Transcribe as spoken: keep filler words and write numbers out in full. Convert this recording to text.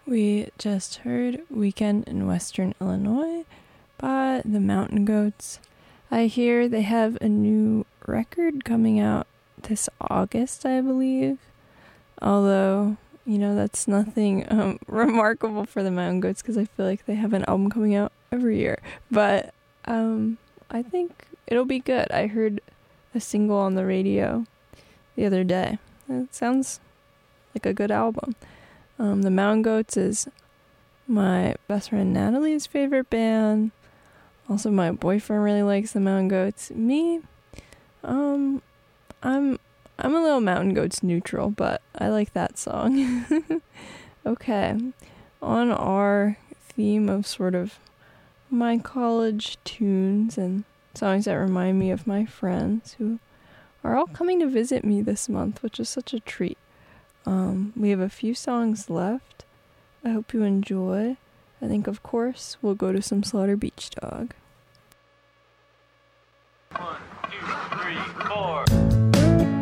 We just heard Weekend in Western Illinois by the Mountain Goats. I hear they have a new record coming out this August, I believe. Although, you know, that's nothing um, remarkable for the Mountain Goats because I feel like they have an album coming out every year. But um, I think it'll be good. I heard a single on the radio the other day. It sounds like a good album. Um, the Mountain Goats is my best friend Natalie's favorite band. Also, my boyfriend really likes the Mountain Goats. Me, um, I'm I'm a little Mountain Goats neutral, but I like that song. Okay, on our theme of sort of my college tunes and songs that remind me of my friends who are all coming to visit me this month, which is such a treat. Um, we have a few songs left. I hope you enjoy. I think, of course, we'll go to some Slaughter Beach Dog. One, two, three, four.